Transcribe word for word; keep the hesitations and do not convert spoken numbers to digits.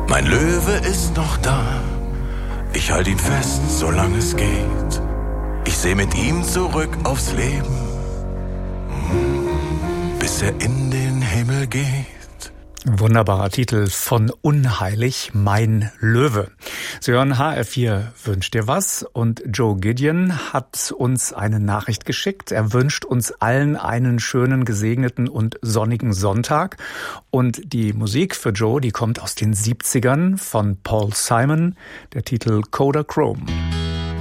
Mein Löwe ist noch da, ich halte ihn fest, solange es geht. Ich seh mit ihm zurück aufs Leben, bis er in den Himmel geht. Wunderbarer Titel von Unheilig, Mein Löwe. Sie hören H R vier wünscht dir was und Joe Gideon hat uns eine Nachricht geschickt. Er wünscht uns allen einen schönen, gesegneten und sonnigen Sonntag. Und die Musik für Joe, die kommt aus den siebzigern von Paul Simon, der Titel Kodachrome.